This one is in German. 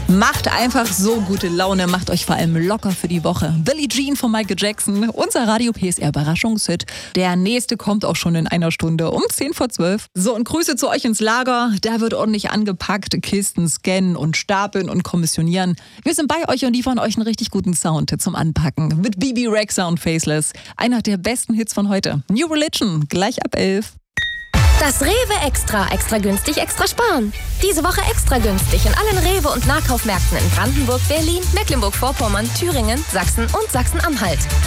Macht einfach so gute Laune, macht euch vor allem locker für die Woche. Billie Jean von Michael Jackson, unser Radio-PSR-Überraschungshit. Der nächste kommt auch schon in einer Stunde um 10:12. So, und Grüße zu euch ins Lager. Da wird ordentlich angepackt, Kisten scannen und stapeln und kommissionieren. Wir sind bei euch und liefern euch einen richtig guten Sound zum Anpacken. Mit Bibi Rexha und Faceless. Einer der besten Hits von heute. New Religion, gleich ab 11. Das Rewe Extra. Extra günstig, extra sparen. Diese Woche extra günstig in allen Rewe- und Nahkaufmärkten in Brandenburg, Berlin, Mecklenburg-Vorpommern, Thüringen, Sachsen und Sachsen-Anhalt.